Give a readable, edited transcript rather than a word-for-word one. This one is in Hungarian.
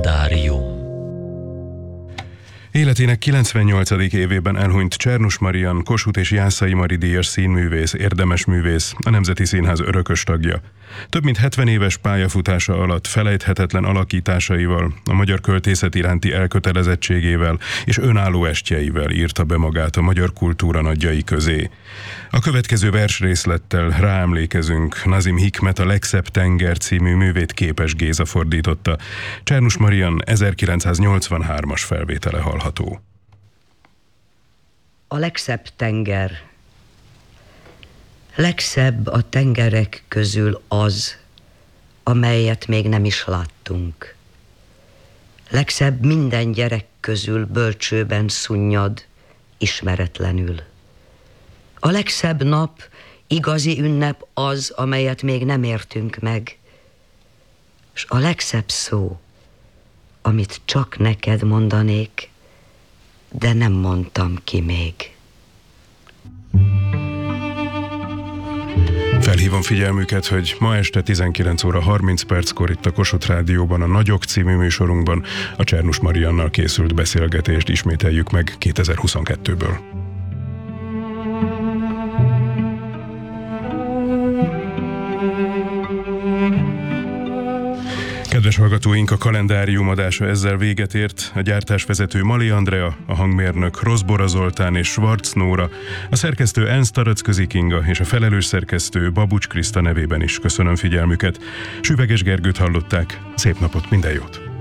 Kalendárium. Életének 98. évében elhunyt Czernus Marian, Kossuth és Jászai Mari díjas színművész, érdemes művész, a Nemzeti Színház örökös tagja. Több mint 70 éves pályafutása alatt felejthetetlen alakításaival, a magyar költészet iránti elkötelezettségével és önálló estjeivel írta be magát a magyar kultúra nagyjai közé. A következő versrészlettel ráemlékezünk. Nazim Hikmet A legszebb tenger című művét Képes Géza fordította. Czernus Marian 1983-as felvétele hallható. A legszebb tenger. Legszebb a tengerek közül az, amelyet még nem is láttunk. Legszebb minden gyerek közül bölcsőben szunnyad, ismeretlenül. A legszebb nap, igazi ünnep az, amelyet még nem értünk meg, s a legszebb szó, amit csak neked mondanék, de nem mondtam ki még. Felhívom figyelmüket, hogy ma este 19 óra 30 perckor itt a Kossuth Rádióban, a Nagyok című műsorunkban a Czernus Mariannal készült beszélgetést ismételjük meg 2022-ből. Kedves hallgatóink, a Kalendárium adása ezzel véget ért. A gyártásvezető Mali Andrea, a hangmérnök Rozbora Zoltán és Schwarz Nóra, a szerkesztő Ernst Taracközi Kinga és a felelős szerkesztő Babucs Kriszta nevében is köszönöm figyelmüket. Süveges Gergőt hallották, szép napot, minden jót!